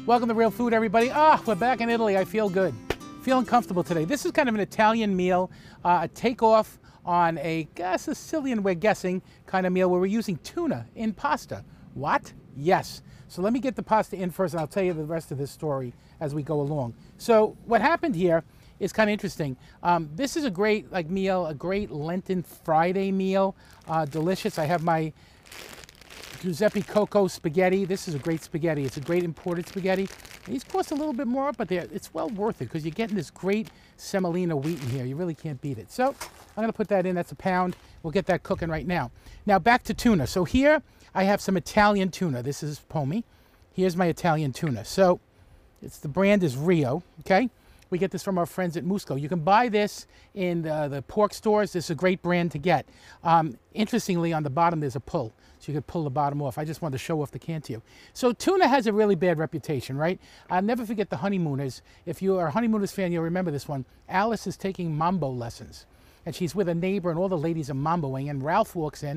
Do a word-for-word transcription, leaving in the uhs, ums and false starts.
Welcome to Real Food, everybody. Ah, we're back in Italy. I feel good. Feeling comfortable today. This is kind of an Italian meal, uh, a takeoff on a uh, Sicilian, we're guessing, kind of meal where we're using tuna in pasta. What? Yes. So let me get the pasta in first, and I'll tell you the rest of this story as we go along. So what happened here is kind of interesting. Um, this is a great like meal, a great Lenten Friday meal. Uh, delicious. I have my Giuseppe Coco spaghetti. This is a great spaghetti. It's a great imported spaghetti. These cost a little bit more, but it's well worth it because you're getting this great semolina wheat in here. You really can't beat it. So I'm going to put that in. That's a pound. We'll get that cooking right now. Now back to tuna. So here I have some Italian tuna. This is Pomi. Here's my Italian tuna. So it's the brand is Rio. Okay. We get this from our friends at Musco. You can buy this in the, the pork stores. This is a great brand to get. Um, interestingly, on the bottom there's a pull, so you could pull the bottom off. I just wanted to show off the can to you. So tuna has a really bad reputation, right? I'll never forget the Honeymooners. If you are a Honeymooners fan, you'll remember this one. Alice is taking mambo lessons, and she's with a neighbor, and all the ladies are mamboing, and Ralph walks in,